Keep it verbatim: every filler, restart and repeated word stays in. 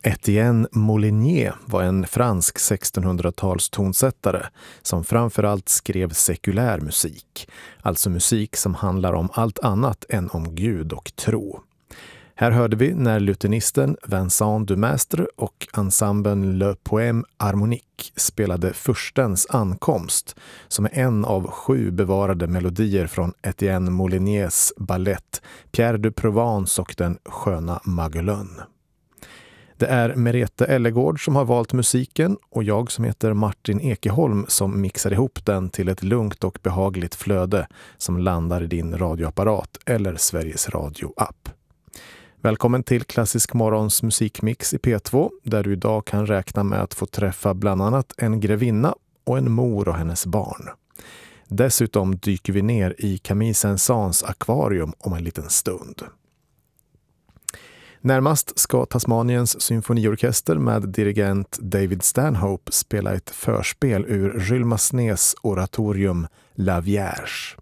Etienne Molinier var en fransk sextonhundratals tonsättare som framförallt skrev sekulär musik, alltså musik som handlar om allt annat än om Gud och tro. Här hörde vi när lutenisten Vincent Dumastre och ensemblen Le Poème Harmonique spelade Furstens ankomst, som är en av sju bevarade melodier från Etienne Moliniers ballett Pierre de Provence och den sköna Maguelone. Det är Merete Ellegård som har valt musiken och jag som heter Martin Ekeholm som mixar ihop den till ett lugnt och behagligt flöde som landar i din radioapparat eller Sveriges Radio-app. Välkommen till Klassisk Morgons musikmix i P två där du idag kan räkna med att få träffa bland annat en grevinna och en mor och hennes barn. Dessutom dyker vi ner i Camille Saint-Saëns akvarium om en liten stund. Närmast ska Tasmaniens symfoniorkester med dirigent David Stanhope spela ett förspel ur Jules Massenets oratorium La Vierge.